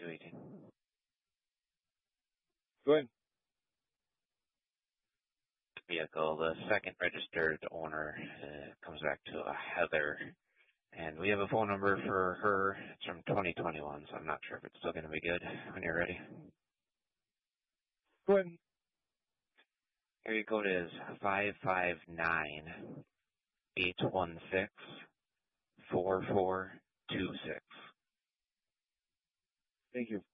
218. Go ahead. Vehicle, the second registered owner comes back to a Heather, and we have a phone number for her. It's from 2021, so I'm not sure if it's still going to be good when you're ready. Go ahead. Area code is 559-816-4426. Thank you.